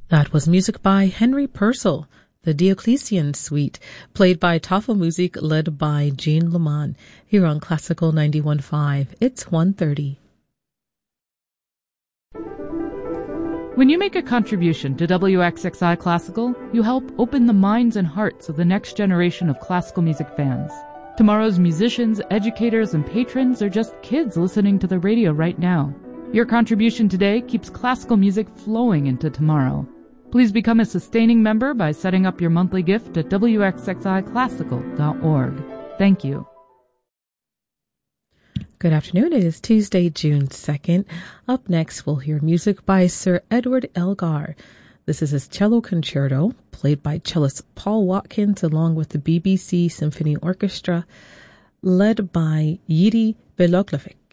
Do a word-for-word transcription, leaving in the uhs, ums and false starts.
That was music by Henry Purcell, the Diocletian Suite, played by Tafelmusik, led by Jean Leman, here on Classical ninety-one point five. It's one thirty. When you make a contribution to W X X I Classical, you help open the minds and hearts of the next generation of classical music fans. Tomorrow's musicians, educators, and patrons are just kids listening to the radio right now. Your contribution today keeps classical music flowing into tomorrow. Please become a sustaining member by setting up your monthly gift at W X X I classical dot org. Thank you. Good afternoon. It is Tuesday, June second. Up next, we'll hear music by Sir Edward Elgar. This is his cello concerto, played by cellist Paul Watkins along with the B B C Symphony Orchestra, led by Jiří Belohlavek.